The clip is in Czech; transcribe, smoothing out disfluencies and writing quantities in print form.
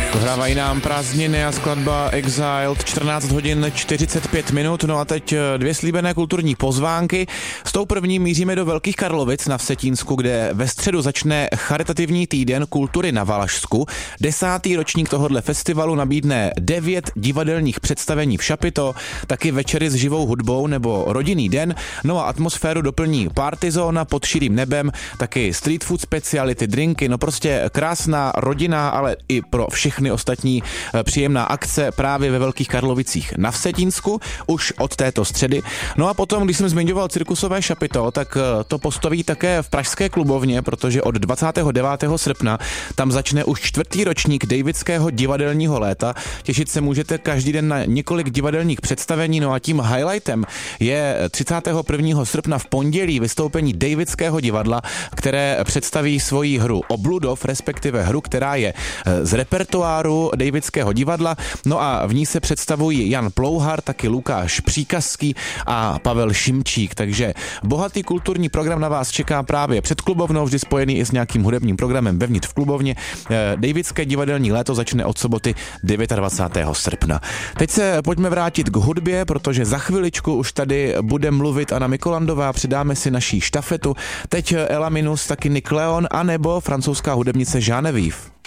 Dohrávají nám Prázdniny a skladba Exiled, 14 hodin 45 minut, no a teď dvě slíbené kulturní pozvánky. S tou první míříme do Velkých Karlovic na Vsetínsku, kde ve středu začne charitativní týden kultury na Valašsku. 10. ročník tohohle festivalu nabídne 9 divadelních představení v šapito, taky večery s živou hudbou nebo rodinný den, no a atmosféru doplní party zóna pod širým nebem, taky street food speciality, drinky, no prostě krásná rodina, ale i pro všechny ostatní příjemná akce právě ve Velkých Karlovicích na Vsetínsku už od této středy. No a potom, když jsem zmiňoval cirkusové šapito, tak to postaví také v pražské klubovně, protože od 29. srpna tam začne už 4. ročník Davidského divadelního léta. Těšit se můžete každý den na několik divadelních představení, no a tím highlightem je 31. srpna v pondělí vystoupení Davidského divadla, které představí svoji hru Obludov, respektive hru, která je z repertoáru Davidského divadla, no a v ní se představují Jan Plouhar, taky Lukáš Příkazský a Pavel Šimčík, takže bohatý kulturní program na vás čeká právě před klubovnou, vždy spojený i s nějakým hudebním programem vevnitř v klubovně. Davidské divadelní léto začne od soboty 29. srpna. Teď se pojďme vrátit k hudbě, protože za chviličku už tady bude mluvit Anna Mikolandová, přidáme si naší štafetu. Teď Ela Minus, taky Nick Leon, anebo francouzská hudebnice Genevieve.